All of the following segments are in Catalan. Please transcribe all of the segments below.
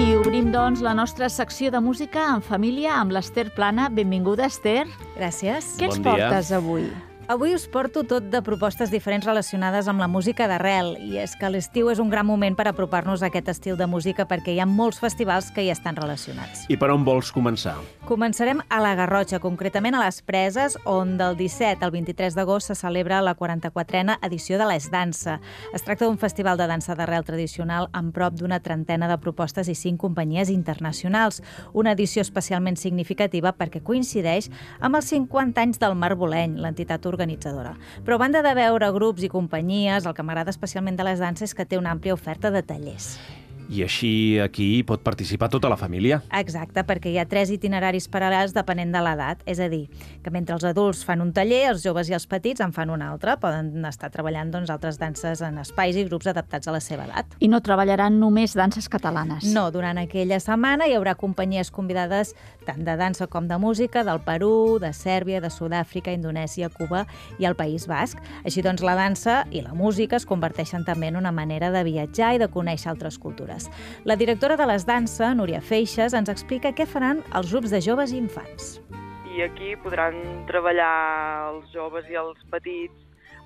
I obrim, doncs, la nostra secció de música en família amb l'Ester Plana. Benvinguda, Ester. Gràcies. Què ens portes avui? Avui us porto tot de propostes diferents relacionades amb la música d'arrel, i és que l'estiu és un gran moment per apropar-nos a aquest estil de música perquè hi ha molts festivals que hi estan relacionats. I per on vols començar? Començarem a la Garrotxa, concretament a les Preses, on del 17 al 23 d'agost se celebra la 44a edició de l'Es Dansa. Es tracta d'un festival de dansa d'arrel tradicional amb prop d'una trentena de propostes i 5 companyies internacionals. Una edició especialment significativa perquè coincideix amb els 50 anys del Marboleny, l'entitat organitzadora. Però a banda de veure grups i companyies, el que m'agrada especialment de les danses és que té una àmplia oferta de tallers. I així aquí pot participar tota la família? Exacte, perquè hi ha 3 itineraris paral·lels depenent de l'edat. És a dir, que mentre els adults fan un taller, els joves i els petits en fan un altre. Poden estar treballant altres danses en espais i grups adaptats a la seva edat. I no treballaran només danses catalanes? No, durant aquella setmana hi haurà companyies convidades tant de dansa com de música del Perú, de Sèrbia, de Sud-àfrica, Indonèsia, Cuba i el País Basc. Així doncs, la dansa i la música es converteixen també en una manera de viatjar i de conèixer altres cultures. La directora de l'Es Dansa, Núria Feixes, ens explica què faran els grups de joves i infants. I aquí podran treballar els joves i els petits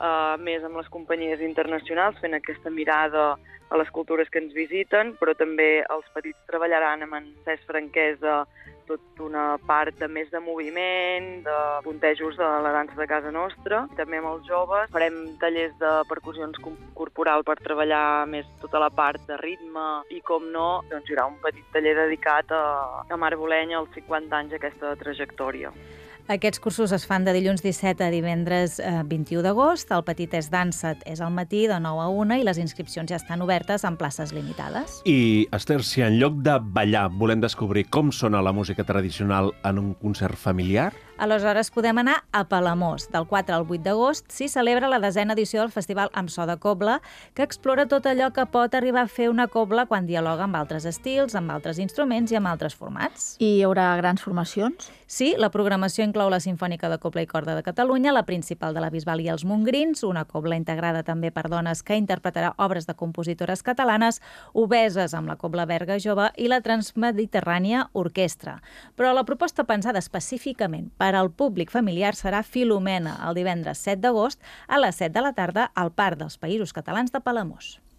més amb les companyies internacionals, fent aquesta mirada a les cultures que ens visiten, però també els petits treballaran amb encès franquesa tota una part més de moviment, de puntejos de la dansa de casa nostra. També amb els joves farem tallers de percussions corporal per treballar més tota la part de ritme i, com no, doncs hi haurà un petit taller dedicat a Marboleny als 50 anys d'aquesta trajectòria. Aquests cursos es fan de dilluns 17 a divendres 21 d'agost. El Petit Es Dansa és al matí de 9 a 1 i les inscripcions ja estan obertes amb places limitades. I, Ester, si en lloc de ballar volem descobrir com sona la música tradicional en un concert familiar, aleshores podem anar a Palamós. Del 4 al 8 d'agost s'hi celebra la 10a edició del Festival amb so de cobla, que explora tot allò que pot arribar a fer una cobla quan dialoga amb altres estils, amb altres instruments i amb altres formats. I hi haurà grans formacions? Sí, la programació inclou la Simfònica de Cobla i Corda de Catalunya, la Principal de la Bisbal i els Montgrins, una cobla integrada també per dones que interpretarà obres de compositores catalanes, Obeses amb la Cobla Berga Jove i la Transmediterrània Orquestra. Però la proposta pensada específicament per al públic familiar serà Filomena, el divendres 7 d'agost a les 7 de la tarda al Parc dels Països Catalans de Palamós.